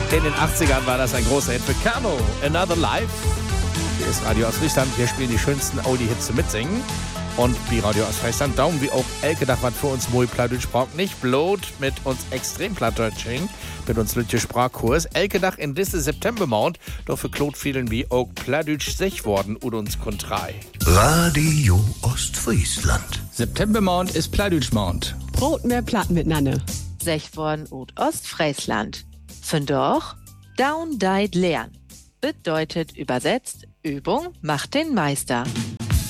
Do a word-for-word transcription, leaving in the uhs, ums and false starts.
In den achtzigern war das ein großer Hit für Kano. Another Life. Hier ist Radio Ostfriesland. Wir spielen die schönsten Oldie-Hits zum Mitsingen. Und wie Radio Ostfriesland, Daumen wie auch Elke Dach, was für uns moi Plattdeutsch braucht. Nicht bloß mit uns extrem Plattdeutsch, mit uns lütje Sprachkurs. Elke Dach in diese Septembermond, doch für Claude vielen wie auch Plattdeutsch sech worden und uns kontrei. Radio Ostfriesland. Septembermond ist Plattdeutschmond. Brot mehr Platten mit Nanne. Sech worden ut Ostfriesland. Von doch, down deit lern. Bedeutet übersetzt, Übung macht den Meister.